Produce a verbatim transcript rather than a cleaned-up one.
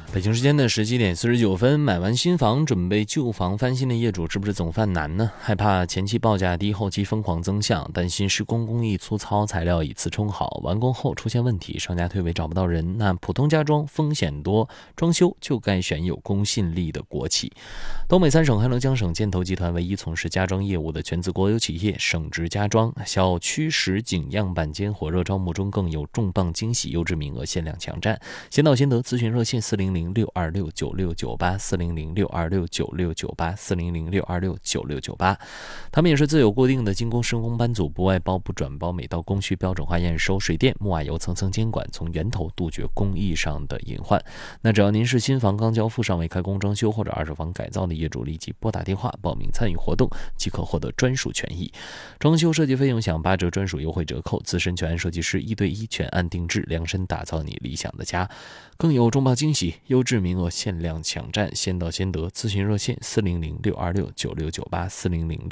北京时间的十七点四十九分，买完新房准备旧房翻新的业主是不是总犯难呢？害怕前期报价低，后期疯狂增项，担心施工工艺粗糙，材料以次充好，完工后出现问题，商家退尾找不到人。那普通家装风险多，装修就该选有公信力的国企。东北三省黑龙江省建投集团唯一从事家装业务的全资国有企业省直家装，小区实景样板间火热招募中，更有重磅惊喜，优质名额限量抢占，先到先得。咨询热线四零零六二六九六九八四零零六二六九六九八四零零六二六九六九八。他们也是自有固定的精工施工班组，不外包不转包，每道工序标准化验收，水电木瓦油层层监管，从源头杜绝工艺上的隐患。那只要您是新房刚交付尚未开工装修或者二手房改造的业主，立即拨打电话报名参与活动，即可获得专属权益。装修设计费用享八折专属优惠折扣，资深全案设计师一对一全案定制，量身打造你理想的家。更有重磅惊喜，优质名额限量抢占，先到先得。咨询热线四零零六二六九六九八四零零